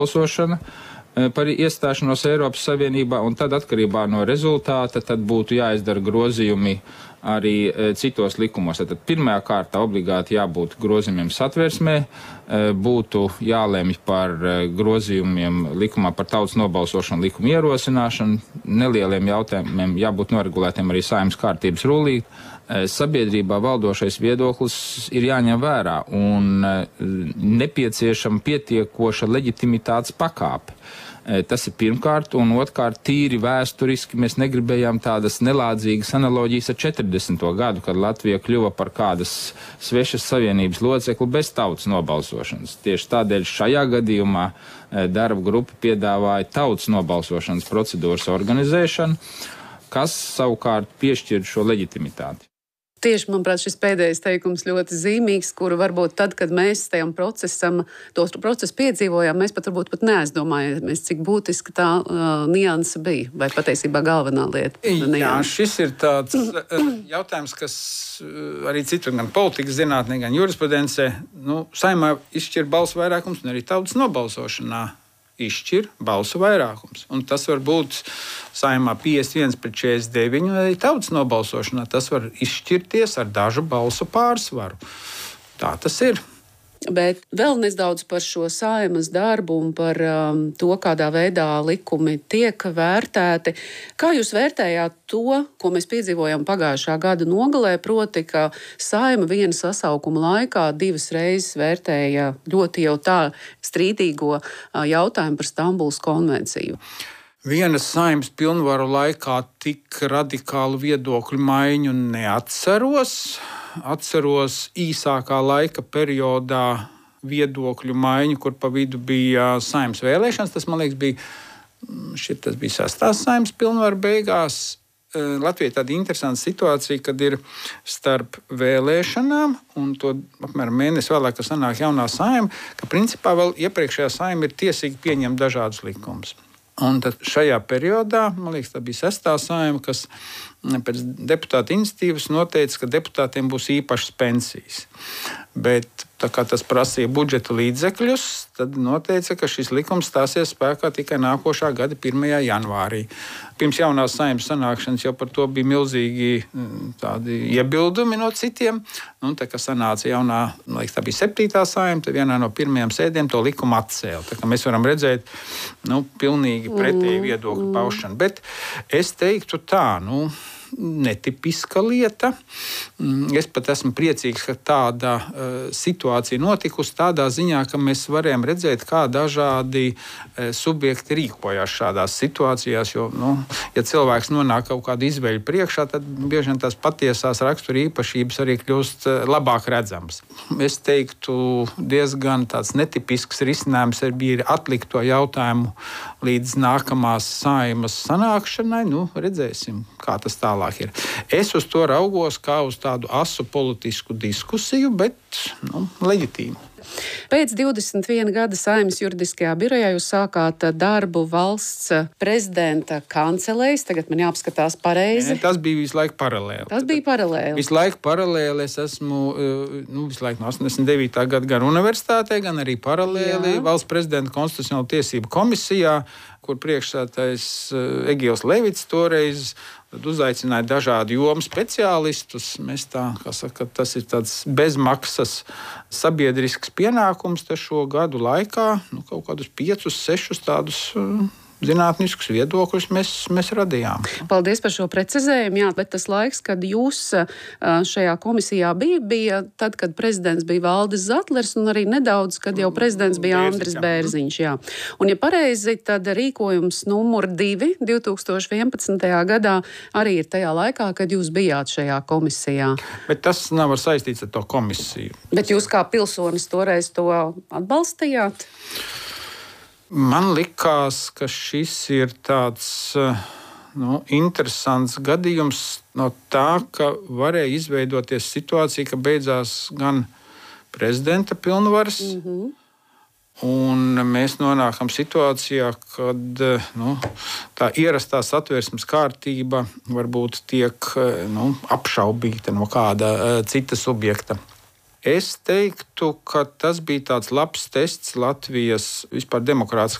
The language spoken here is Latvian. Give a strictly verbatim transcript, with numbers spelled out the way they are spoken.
balsošana par iestāšanos Eiropas Savienībā, un tad atkarībā no rezultāta tad būtu jāizdara grozījumi arī citos likumos. Tad pirmajā kārtā obligāti jābūt grozījumiem satversmē, būtu jālemj par grozījumiem likumā par tautas nobalsošanu, likumu ierosināšanu, nelieliem jautājumiem jābūt noregulētiem arī Saeimas kārtības rullī. Sabiedrībā valdošais viedoklis ir jāņem vērā un nepieciešama pietiekoša leģitimitātes pakāpe. Tas ir pirmkārt, un otrkārt tīri vēsturiski mēs negribējām tādas nelādzīgas analoģijas ar četrdesmito gadu, kad Latvija kļuva par kādas svešas savienības locekli bez tautas nobalsošanas. Tieši tādēļ šajā gadījumā darba grupa piedāvāja tautas nobalsošanas procedūras organizēšanu, kas savukārt piešķir šo leģitimitāti. Tieši, manuprāt, šis pēdējais teikums ļoti zīmīgs, kuru varbūt tad, kad mēs tajam procesam, to procesu piedzīvojām, mēs pat varbūt pat neaizdomājāmies, cik būtiski tā uh, nianse bija, vai patiesībā galvenā lieta. Jā, šis ir tāds jautājums, kas arī citur, gan politikas zinātnē, gan jurisprudencē, nu, Saeimā izšķir balsu vairākums un arī tautas nobalsošanā izšķir balsu vairākums. Un tas var būt Saeimā piecdesmit viens pret četrdesmit deviņi, un arī tautas nobalsošanā tas var izšķirties ar dažu balsu pārsvaru. Tā tas ir. Bet vēl nedaudz par šo Saeimas darbu un par um, to, kādā veidā likumi tiek vērtēti. Kā jūs vērtējāt to, ko mēs piedzīvojām pagājušā gada nogalē, proti, ka Saeima viena sasaukuma laikā divas reizes vērtēja ļoti jau tā strīdīgo uh, jautājumu par Stambulas konvenciju? Vienas Saeimas pilnvaru laikā tik radikālu viedokļu maiņu neatceros. Atceros īsākā laika periodā viedokļu maiņu, kur pa vidu bija Saeimas vēlēšanas. Tas, man liekas, bija, šit, tas bija sestās Saeimas pilnvaru beigās. Latvijā ir tāda interesanta situācija, kad ir starp vēlēšanām un to apmēram mēnesi vēlāk, kad sanāk jaunā Saeima, ka principā vēl iepriekšējā Saeima ir tiesīgi pieņemt dažādus likumus. Un tad šajā periodā, man liekas, tā bija sestā Saeima, kas pēc deputāta iniciatīvas noteica, ka deputātiem būs īpašas pensijas. Bet tā kā tas prasīja budžeta līdzekļus, tad noteica, ka šis likums stāsies spēkā tikai nākošā gada pirmajā janvārī. Pirms jaunās Saeimas sanākšanas jau par to bija milzīgi tādi iebildumi no citiem. Nu, tā kā sanāca jaunā, man liekas, tā bija septītā Saeima, tad vienā no pirmajiem sēdiem to likumu atcēla. Tā kā mēs varam redzēt, nu, pilnīgi pretēju viedokļu paušanu. Bet es teiktu tā, nu, netipiska lieta. Es pat esmu priecīgs, ka tāda uh, situācija notikusi tādā ziņā, ka mēs varējām redzēt, kā dažādi uh, subjekti rīkojās šādās situācijās, jo, nu, ja cilvēks nonāk kaut kādu izveļu priekšā, tad bieži vien tās patiesās rakstura īpašības arī kļūst uh, labāk redzams. Es teiktu, diezgan tāds netipisks risinājums ir bija atlikt to jautājumu līdz nākamās Saeimas sanākšanai. Nu, redzēsim, kā tas tālāk ir. Es uz to raugos kā uz tādu asu politisku diskusiju, bet, nu, leģitīmu. Pēc divdesmit viena gada Saeimas juridiskajā birojā jūs sākāt darbu valsts prezidenta kancelēs. Tagad man jāapskatās pareizi. Ne, tas bija visu laiku paralēli. Tas bija paralēli. Visu laiku paralēli. Es esmu nu, visu laiku no astoņdesmit devītā gada gan universitātē, gan arī paralēli Jā. Valsts prezidenta konstitucionālo tiesību komisijā, kur priekšsēdētājs Egils Levits toreiz uzaicināja dažādu jomu speciālistus. Mēs tā, kā saka, tas ir tāds bezmaksas sabiedrisks pienākums šo gadu laikā. Nu, kaut kādus piecus, sešus tādus zinātniskus viedokļus mēs, mēs radījām. Paldies par šo precizējumu. Jā, bet tas laiks, kad jūs šajā komisijā bija, bija tad, kad prezidents bija Valdis Zatlers un arī nedaudz, kad jau prezidents bija Andris Bērziņš. Jā. Un, ja pareizi, tad rīkojums numur divi divtūkstoš vienpadsmitajā gadā arī ir tajā laikā, kad jūs bijāt šajā komisijā. Bet tas nav saistīts ar to komisiju. Bet jūs kā pilsonis toreiz to atbalstījāt? Man likās, ka šis ir tāds nu, interesants gadījums no tā, ka varēja izveidoties situācija, ka beidzās gan prezidenta pilnvaras, mm-hmm. un mēs nonākam situācijā, kad nu, tā ierastā satversmes kārtība varbūt tiek nu, apšaubīta no kāda cita subjekta. Es teiktu, ka tas bija tāds labs tests Latvijas vispār demokrātiskās